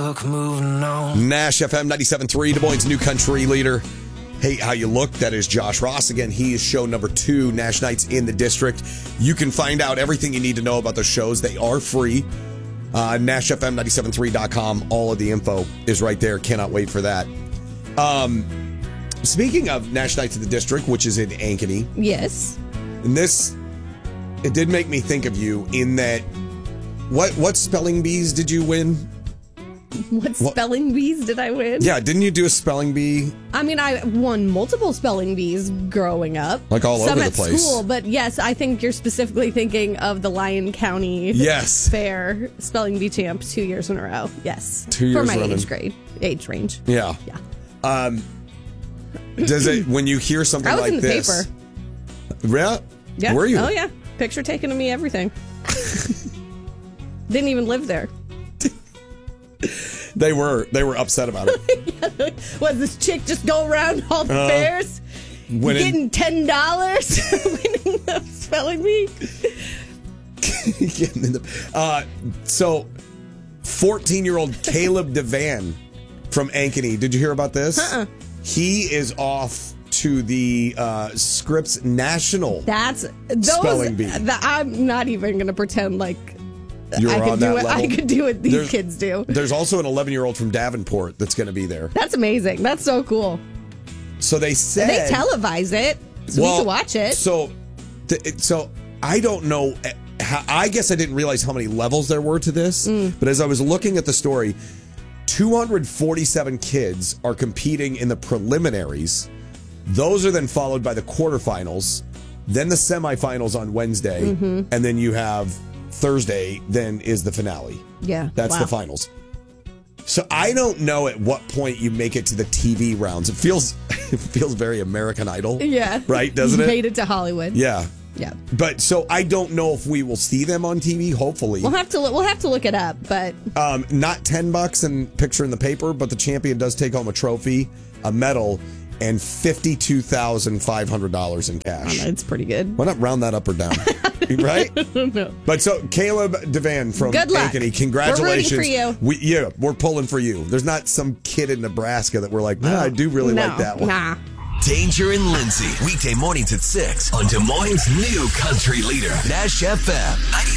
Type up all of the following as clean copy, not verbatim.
book, moving on. Nash FM 97.3, Des Moines' new country leader. Hey, how you look? That is Josh Ross. Again, he is show number 2, Nash Nights in the District. You can find out everything you need to know about the shows. They are free. NashFM973.com. All of the info is right there. Cannot wait for that. Speaking of Nash Nights in the District, which is in Ankeny. Yes. And this, it did make me think of you in that, what spelling bees did you win? What spelling bees did I win? Yeah, didn't you do a spelling bee? I mean, I won multiple spelling bees growing up. Like all Some over the at place. school, but yes, I think you're specifically thinking of the Lyon County Fair spelling bee champ 2 years in a row. Yes. 2 years for my running. age range. Yeah. Yeah. Does it, when you hear something like this? I was in the paper. Yeah? Yeah. Were you? Oh, yeah. Picture taken of me, everything. Didn't even live there. They were upset about it. Was this chick just go around all the fairs getting $10 for winning the spelling bee? So 14-year-old Caleb Devan from Ankeny. Did you hear about this? He is off to the Scripps National Spelling Bee. I'm not even going to pretend like I could do what these kids do. There's also an 11-year-old from Davenport that's going to be there. That's amazing. That's so cool. So they said... They televise it, so we can watch it. So I don't know... I guess I didn't realize how many levels there were to this, but as I was looking at the story, 247 kids are competing in the preliminaries. Those are then followed by the quarterfinals, then the semifinals on Wednesday, and then you have Thursday, then is the finale. Yeah. That's the finals. So I don't know at what point you make it to the TV rounds. It feels very American Idol. Yeah. Right, doesn't it? Made it to Hollywood. Yeah. Yeah. But so I don't know if we will see them on TV, hopefully. We'll have to look it up, but not $10 and picture in the paper, but the champion does take home a trophy, a medal, and $52,500 in cash. It's pretty good. Why not round that up or down? Right? No. But so Caleb Devan from Ankeny, congratulations. We're rooting for you. We're pulling for you. There's not some kid in Nebraska that we're like, I do really like that one. Nah. Danger and Lindsay, weekday mornings at 6 on Des Moines' new country leader, Nash FM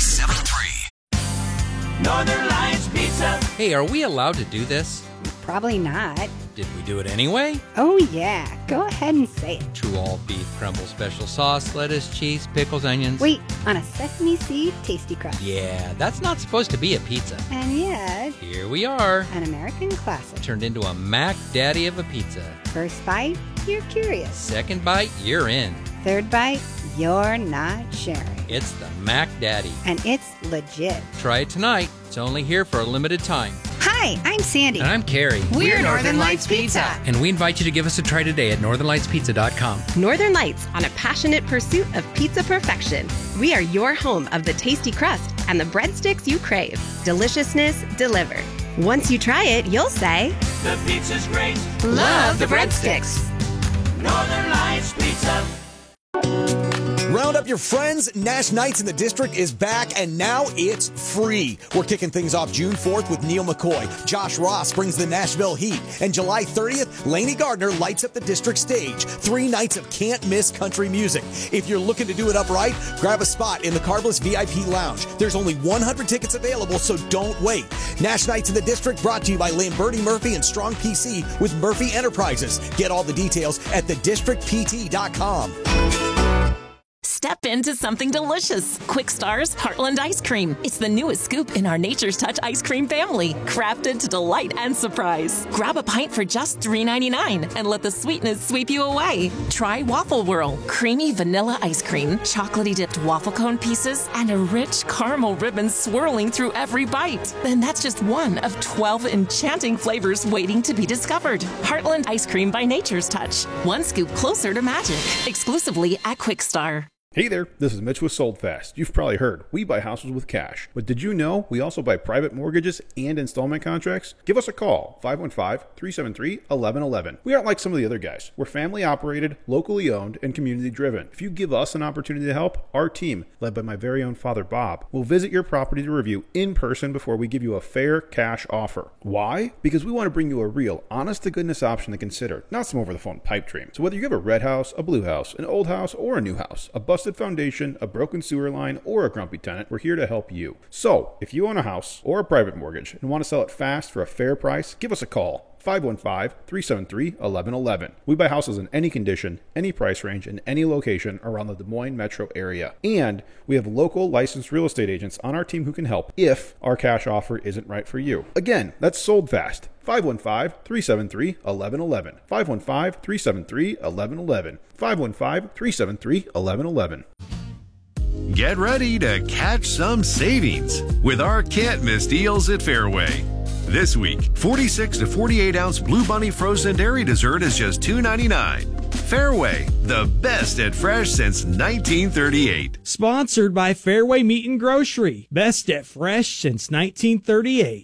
97.3. Northern Lights Pizza. Hey, are we allowed to do this? Probably not. Did we do it anyway? Oh, yeah. Go ahead and say it. True all beef crumble special sauce, lettuce, cheese, pickles, onions. Wait, on a sesame seed tasty crust. Yeah, that's not supposed to be a pizza. And yet, Here we are. an American classic. Turned into a Mac Daddy of a pizza. First bite, you're curious. Second bite, you're in. Third bite, you're not sharing. It's the Mac Daddy. And it's legit. Try it tonight. It's only here for a limited time. Hi, I'm Sandy. And I'm Carrie. We're Northern Lights Pizza. And we invite you to give us a try today at northernlightspizza.com. Northern Lights, on a passionate pursuit of pizza perfection. We are your home of the tasty crust and the breadsticks you crave. Deliciousness delivered. Once you try it, you'll say, The pizza's great. love the breadsticks. Northern Lights Pizza. Round up your friends. Nash Nights in the District is back, and now it's free. We're kicking things off June 4th with Neil McCoy. Josh Ross brings the Nashville Heat. And July 30th, Lainey Gardner lights up the District stage. 3 nights of can't-miss country music. If you're looking to do it upright, grab a spot in the Carbless VIP Lounge. There's only 100 tickets available, so don't wait. Nash Nights in the District brought to you by Lamberti Murphy and Strong PC with Murphy Enterprises. Get all the details at thedistrictpt.com. Step into something delicious. Quick Star's Heartland Ice Cream. It's the newest scoop in our Nature's Touch ice cream family, crafted to delight and surprise. Grab a pint for just $3.99 and let the sweetness sweep you away. Try Waffle Whirl, creamy vanilla ice cream, chocolatey dipped waffle cone pieces, and a rich caramel ribbon swirling through every bite. Then that's just one of 12 enchanting flavors waiting to be discovered. Heartland Ice Cream by Nature's Touch. One scoop closer to magic. Exclusively at Quick Star. Hey there, this is Mitch with Sold Fast. You've probably heard, we buy houses with cash. But did you know we also buy private mortgages and installment contracts? Give us a call, 515-373-1111. We aren't like some of the other guys. We're family operated, locally owned, and community driven. If you give us an opportunity to help, our team, led by my very own father Bob, will visit your property to review in person before we give you a fair cash offer. Why? Because we want to bring you a real, honest-to-goodness option to consider, not some over-the-phone pipe dream. So whether you have a red house, a blue house, an old house, or a new house, a busted foundation, a broken sewer line, or a grumpy tenant, we're here to help you. So, if you own a house or a private mortgage and want to sell it fast for a fair price, give us a call. 515-373-1111. We buy houses in any condition, any price range, in any location around the Des Moines metro area. And we have local licensed real estate agents on our team who can help if our cash offer isn't right for you. Again, that's Sold Fast. 515-373-1111. 515-373-1111. 515-373-1111. Get ready to catch some savings with our can't miss deals at Fairway. This week, 46 to 48 ounce Blue Bunny frozen dairy dessert is just $2.99. Fairway, the best at fresh since 1938. Sponsored by Fairway Meat and Grocery, best at fresh since 1938.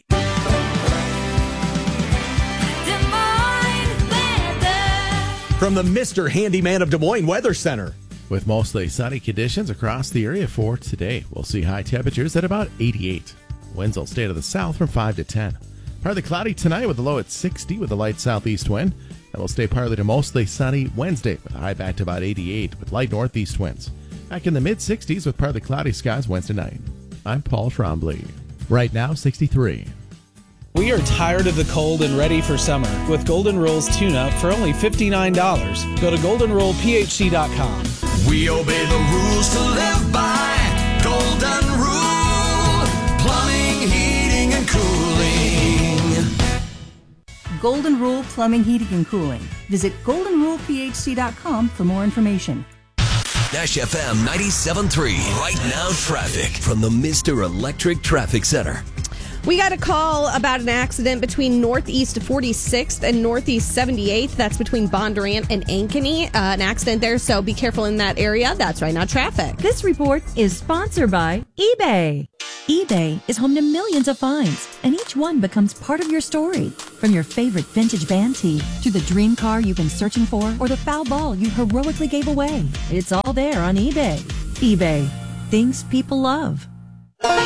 From the Mr. Handyman of Des Moines Weather Center. With mostly sunny conditions across the area for today, we'll see high temperatures at about 88. Winds will stay to the south from 5 to 10. Partly cloudy tonight with a low at 60 with a light southeast wind. And will stay partly to mostly sunny Wednesday with a high back to about 88 with light northeast winds. Back in the mid-60s with partly cloudy skies Wednesday night. I'm Paul Trombley. Right now, 63. We are tired of the cold and ready for summer with Golden Rule's tune-up for only $59. Go to goldenrulephc.com. We obey the rules to live by. Golden Rule. Plumbing, heating, and cooling. Golden Rule Plumbing, Heating, and Cooling. Visit goldenrulephc.com for more information. Nash FM 97.3. Right now traffic from the Mr. Electric Traffic Center. We got a call about an accident between Northeast 46th and Northeast 78th. That's between Bondurant and Ankeny. An accident there, so be careful in that area. That's Right Now Traffic. This report is sponsored by eBay. eBay is home to millions of finds, and each one becomes part of your story. From your favorite vintage band tee to the dream car you've been searching for or the foul ball you heroically gave away. It's all there on eBay. eBay. Things people love.